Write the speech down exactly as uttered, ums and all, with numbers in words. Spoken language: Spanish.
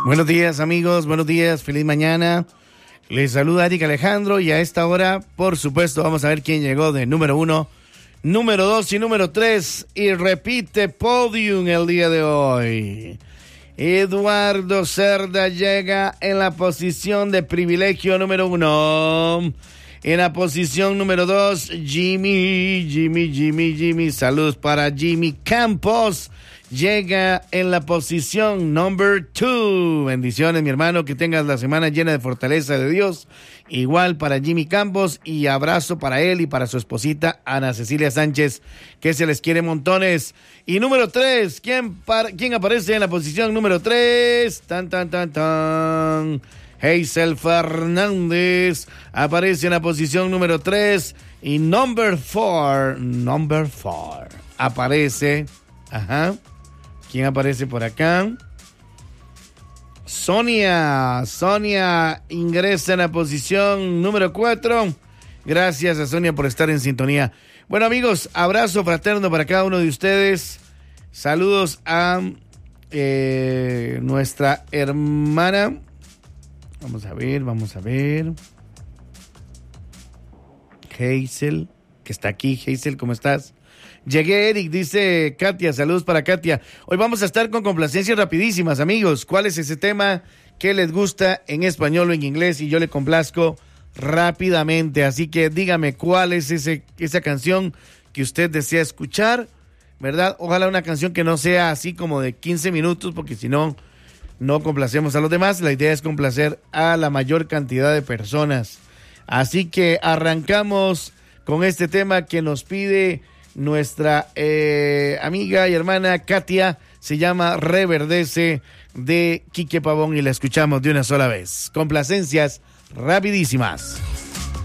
Buenos días, amigos, buenos días, feliz mañana. Les saluda Eric Alejandro y a esta hora, por supuesto, vamos a ver quién llegó de número uno, número dos y número tres. Y repite podium el día de hoy. Eduardo Cerda llega en la posición de privilegio número uno. En la posición número dos, Jimmy, Jimmy, Jimmy, Jimmy. Saludos para Jimmy Campos. Llega en la posición number two. Bendiciones, mi hermano, que tengas la semana llena de fortaleza de Dios. Igual para Jimmy Campos y abrazo para él y para su esposita Ana Cecilia Sánchez, que se les quiere montones. Y número tres, ¿quién, par- ¿quién aparece en la posición número tres? Tan, tan, tan, tan. Hazel Fernández aparece en la posición número tres. Y number four, number four, aparece, ajá. ¿Quién aparece por acá? Sonia. Sonia ingresa en la posición número cuatro. Gracias a Sonia por estar en sintonía. Bueno, amigos, abrazo fraterno para cada uno de ustedes. Saludos a eh, nuestra hermana. Vamos a ver, vamos a ver. Hazel, que está aquí. Hazel, ¿cómo estás? Llegué, Eric, dice Katia. Saludos para Katia. Hoy vamos a estar con complacencias rapidísimas, amigos. ¿Cuál es ese tema que les gusta en español o en inglés? Y yo le complazco rápidamente. Así que dígame cuál es ese, esa canción que usted desea escuchar, ¿verdad? Ojalá una canción que no sea así como de quince minutos, porque si no, no complacemos a los demás. La idea es complacer a la mayor cantidad de personas. Así que arrancamos con este tema que nos pide nuestra eh, amiga y hermana Katia. Se llama Reverdece, de Quique Pavón, y la escuchamos de una sola vez. Complacencias rapidísimas.